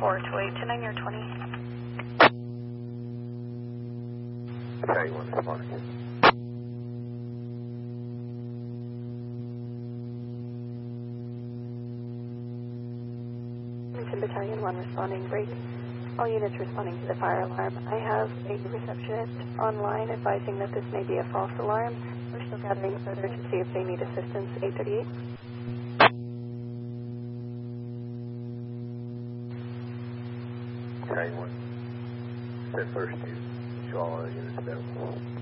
428 to 9 or 20. Okay, 1 responding. Battalion 1 responding, break. All units responding to the fire alarm. I have a receptionist online advising that this may be a false alarm. We're still gathering further to see if they need assistance. 838. Okay, 1. Set first to show all units available.